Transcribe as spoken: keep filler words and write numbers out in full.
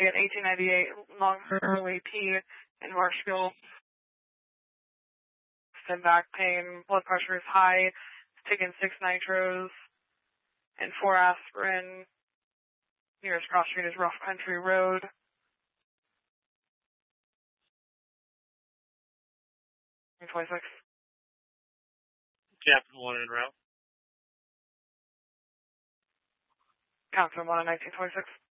Again, eighteen ninety-eight, long-term A P in Marshfield. Stem back pain, blood pressure is high, taking six nitros and four aspirin. Nearest cross street is Rough Country Road. twenty-six. Captain one en route. Captain one on nineteen twenty-six.